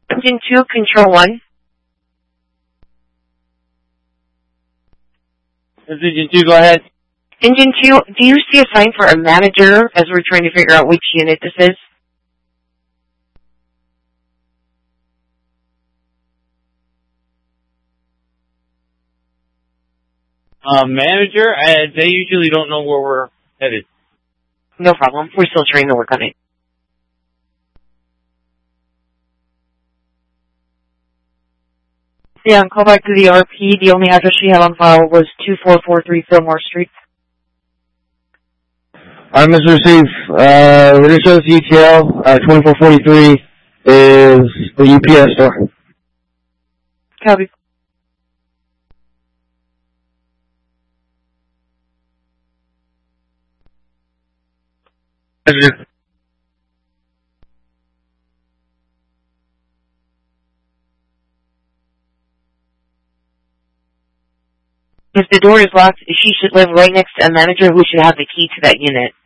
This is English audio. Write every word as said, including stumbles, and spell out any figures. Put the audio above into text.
Engine two, control one. Engine two, go ahead. Engine two, do you see a sign for a manager as we're trying to figure out which unit this is? Uh, manager, uh, they usually don't know where we're headed. No problem. We're still trying to work on it. Yeah, call back to the R P. The only address she had on file was two four four three Fillmore Street. I misreceived, uh, it shows E T L, uh, twenty-four forty-three is the U P S store. Copy. If the door is locked, she should live right next to a manager who should have the key to that unit.